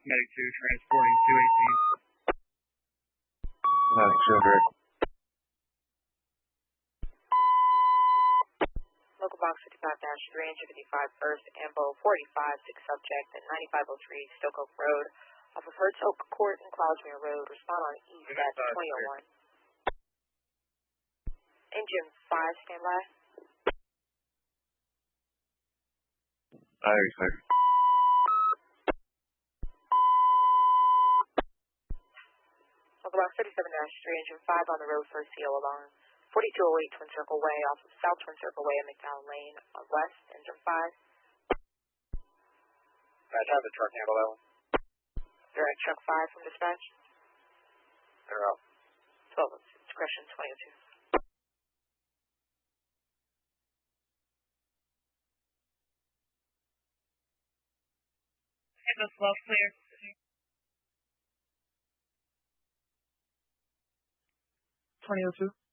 Medic 2 transporting 218. Medic 200. Local box 55-3, engine 55 first, Ambo 45, 6 subject at 9503 Stoke Oak Road, off of Hertz Oak Court and Closmere Road. Respond on east at 2001. Engine 5, stand by. Irish clear. Local box 37-3, engine 5 on the road for a CO alarm. 4208 Twin Circle Way, off of South Twin Circle Way at McDowell Lane, west, engine 5. Dispatch, have the truck handle that one. Direct truck 5 from dispatch. They're out. 12, discretion 2002. Echo 12 clear. 2002.